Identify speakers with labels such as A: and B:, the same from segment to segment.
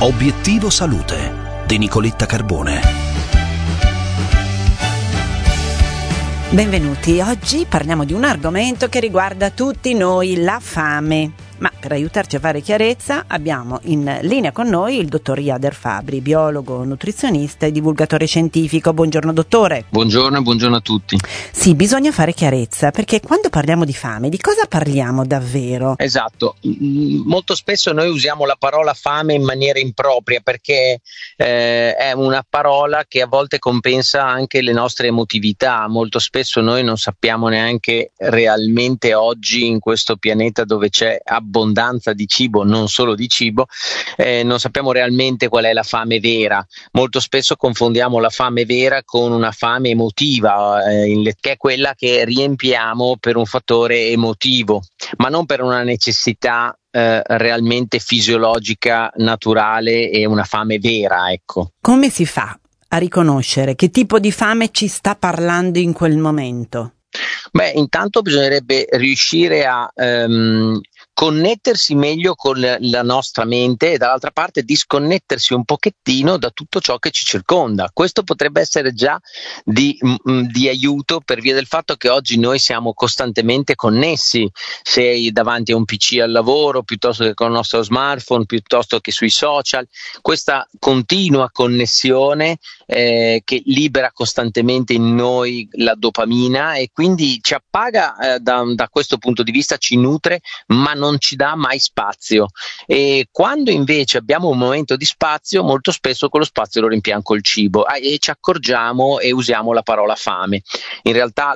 A: Obiettivo Salute di Nicoletta Carbone.
B: Benvenuti, oggi parliamo di un argomento che riguarda tutti noi, la fame. Ma per aiutarci a fare chiarezza abbiamo in linea con noi il dottor Jader Fabri, biologo, nutrizionista e divulgatore scientifico. Buongiorno dottore.
C: Buongiorno e buongiorno a tutti.
B: Sì, bisogna fare chiarezza, perché quando parliamo di fame, di cosa parliamo davvero?
C: Esatto, molto spesso noi usiamo la parola fame in maniera impropria perché è una parola che a volte compensa anche le nostre emotività. Molto spesso noi non sappiamo neanche realmente oggi in questo pianeta dove c'è abbondanza di cibo, non solo di cibo, non sappiamo realmente qual è la fame vera. Molto spesso confondiamo la fame vera con una fame emotiva, che è quella che riempiamo per un fattore emotivo, ma non per una necessità realmente fisiologica, naturale e una fame vera, ecco.
B: Come si fa a riconoscere che tipo di fame ci sta parlando in quel momento?
C: Beh, intanto bisognerebbe riuscire a connettersi meglio con la nostra mente e dall'altra parte disconnettersi un pochettino da tutto ciò che ci circonda. Questo potrebbe essere già di aiuto per via del fatto che oggi noi siamo costantemente connessi, sei davanti a un PC al lavoro, piuttosto che con il nostro smartphone, piuttosto che sui social. Questa continua connessione che libera costantemente in noi la dopamina e quindi ci appaga da questo punto di vista, ci nutre, ma non ci dà mai spazio. E quando invece abbiamo un momento di spazio, molto spesso quello spazio lo riempiamo col cibo e ci accorgiamo e usiamo la parola fame. In realtà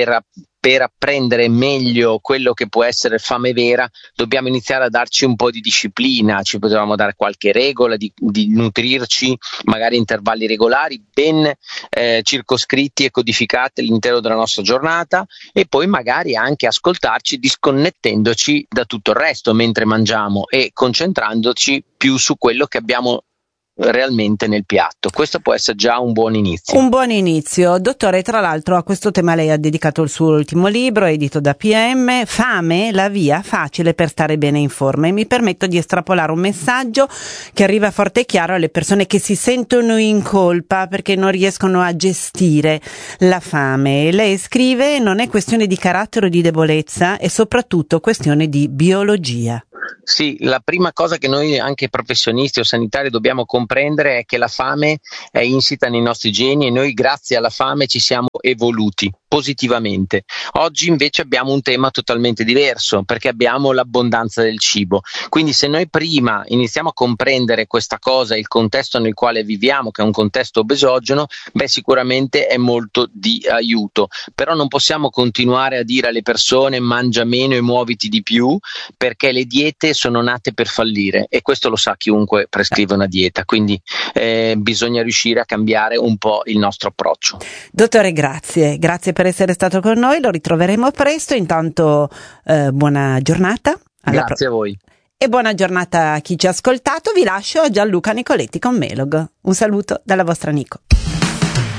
C: per apprendere meglio quello che può essere fame vera dobbiamo iniziare a darci un po' di disciplina, ci potevamo dare qualche regola di nutrirci magari intervalli regolari ben circoscritti e codificati all'interno della nostra giornata e poi magari anche ascoltarci disconnettendoci da tutto il resto mentre mangiamo e concentrandoci più su quello che abbiamo realmente nel piatto. Questo può essere già un buon inizio.
B: Un buon inizio. Dottore, tra l'altro a questo tema lei ha dedicato il suo ultimo libro, edito da PM, Fame, la via facile per stare bene in forma, e mi permetto di estrapolare un messaggio che arriva forte e chiaro alle persone che si sentono in colpa perché non riescono a gestire la fame. Lei scrive: non è questione di carattere o di debolezza, è soprattutto questione di biologia.
C: Sì, la prima cosa che noi anche professionisti o sanitari dobbiamo comprendere è che la fame è insita nei nostri geni e noi grazie alla fame ci siamo evoluti positivamente. Oggi invece abbiamo un tema totalmente diverso perché abbiamo l'abbondanza del cibo. Quindi se noi prima iniziamo a comprendere questa cosa, il contesto nel quale viviamo, che è un contesto obesogeno, beh, sicuramente è molto di aiuto. Però non possiamo continuare a dire alle persone mangia meno e muoviti di più, perché le diete sono nate per fallire e questo lo sa chiunque prescrive una dieta, quindi bisogna riuscire a cambiare un po' il nostro approccio.
B: Dottore, grazie per essere stato con noi, lo ritroveremo presto. Intanto buona giornata.
C: Grazie a voi.
B: E buona giornata a chi ci ha ascoltato. Vi lascio a Gianluca Nicoletti con Melog. Un saluto dalla vostra Nico.